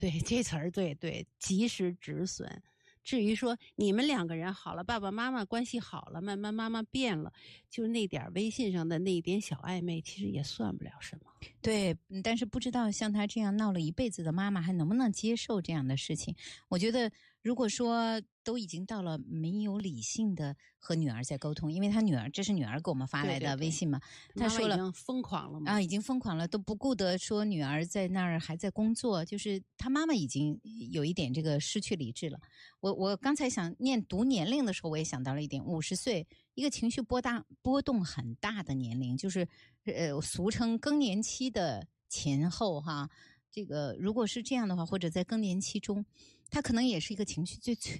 对，这词儿对对，及时止损。至于说你们两个人好了，爸爸妈妈关系好了，慢慢妈妈变了，就那点微信上的那一点小暧昧，其实也算不了什么。 对，但是不知道像他这样闹了一辈子的妈妈还能不能接受这样的事情。我觉得如果说都已经到了没有理性的和女儿在沟通，因为他女儿，这是女儿给我们发来的微信嘛，他说了妈妈已经疯狂了嘛， 已经疯狂了，都不顾得说女儿在那儿还在工作，就是他妈妈已经有一点这个失去理智了。我刚才想读年龄的时候，我也想到了一点，50岁一个情绪波动很大的年龄，就是俗称更年期的前后哈。这个如果是这样的话，或者在更年期中，他可能也是一个情绪最